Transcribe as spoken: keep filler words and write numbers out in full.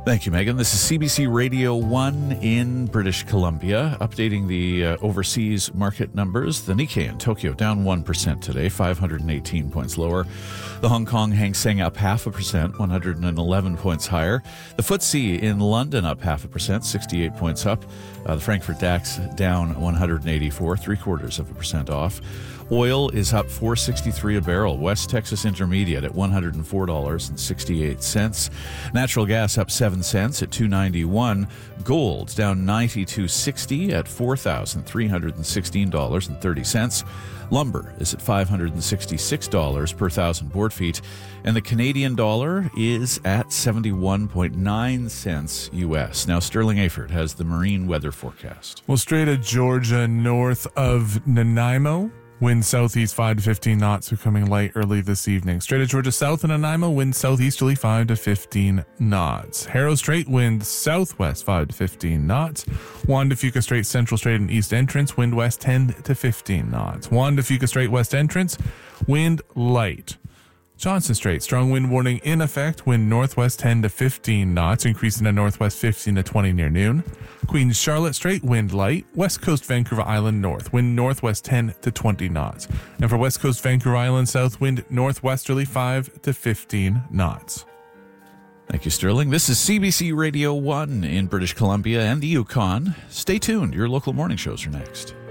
Thank you, Megan. This is C B C Radio one in British Columbia, updating the uh, overseas market numbers. The Nikkei in Tokyo down one percent today, five hundred eighteen points lower. The Hong Kong Hang Seng up half a percent, one hundred eleven points higher. The F T S E in London up half a percent, sixty-eight points up. Uh, the Frankfurt DAX down one hundred eighty-four, three quarters of a percent off. Oil is up four sixty-three a barrel. West Texas Intermediate at one hundred four dollars and sixty-eight cents. Natural gas up seven cents at two ninety-one. Gold down ninety-two sixty at four thousand three hundred sixteen dollars and thirty cents. Lumber is at five hundred sixty-six dollars per thousand board feet. And the Canadian dollar is at seventy-one point nine cents U S. Now, Sterling Aford has the marine weather forecast. Well, Strait of Georgia north of Nanaimo. Wind southeast five to fifteen knots, becoming light early this evening. Strait of Georgia south and Nanaimo, wind southeasterly five to fifteen knots. Harrow Strait, wind southwest five to fifteen knots. Juan de Fuca Strait, central strait and east entrance, wind west ten to fifteen knots. Juan de Fuca Strait, west entrance, wind light. Johnson Strait, strong wind warning in effect, wind northwest ten to fifteen knots, increasing to northwest fifteen to twenty near noon. Queen Charlotte Strait, wind light, west coast Vancouver Island north, wind northwest ten to twenty knots. And for west coast Vancouver Island south, wind northwesterly five to fifteen knots. Thank you, Sterling. This is C B C Radio one in British Columbia and the Yukon. Stay tuned. Your local morning shows are next.